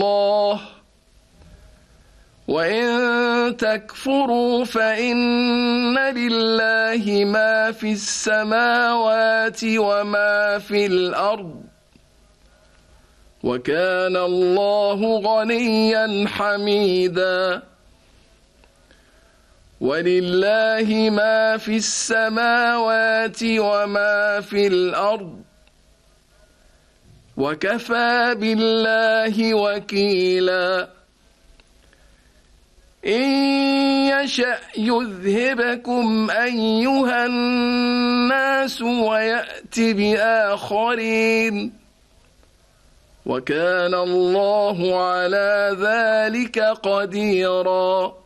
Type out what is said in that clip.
الله وإن تكفروا فإن لله ما في السماوات وما في الأرض وكان الله غنيا حميدا ولله ما في السماوات وما في الأرض وكفى بالله وكيلا إن يشأ يذهبكم أيها الناس ويأت بآخرين وكان الله على ذلك قديرا